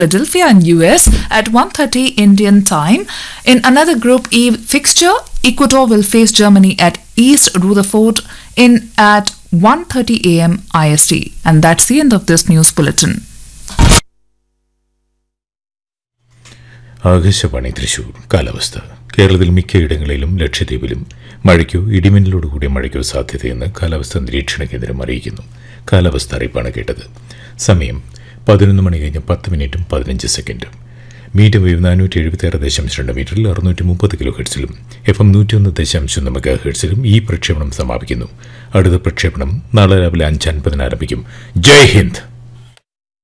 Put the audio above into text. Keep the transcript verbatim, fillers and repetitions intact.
Philadelphia and U S at one thirty Indian time. In another Group E fixture, Ecuador will face Germany at East Rutherford in at one thirty a m I S T. And that's the end of this news bulletin. Akashvani Thrissur. കാലാവസ്ഥ. കേരളത്തിൽ മിക്കയിടങ്ങളിലും ലക്ഷദ്വീപിലും മഴയ്ക്കോ ഇടിമിന്നലോടുകൂടിയ മഴയ്ക്കോ സാധ്യതയെന്ന് കാലാവസ്ഥാ നിരീക്ഷണ കേന്ദ്രം അറിയിക്കുന്നു. കാലാവസ്ഥ അറിയിപ്പാണ് കേട്ടത്. സമയം പതിനൊന്ന് മണി കഴിഞ്ഞ് പത്ത് മിനിറ്റും പതിനഞ്ച് സെക്കൻഡും. മീഡിയം വേവ് നാനൂറ്റി എഴുപത്തി ആറ് ദശാംശം രണ്ട് മീറ്ററിൽ അറുന്നൂറ്റി മുപ്പത് കിലോ ഹെർട്സിലും എഫ് എം നൂറ്റിയൊന്ന് ദശാംശം ഒന്ന് മെഗാ ഹെർട്സിലും ഈ പ്രക്ഷേപണം സമാപിക്കുന്നു. അടുത്ത പ്രക്ഷേപണം നാളെ രാവിലെ അഞ്ച് അൻപതിന് ആരംഭിക്കും. ജയ് ഹിന്ദ്.